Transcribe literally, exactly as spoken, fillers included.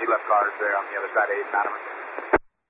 left cars there on the other side of eight, Adam.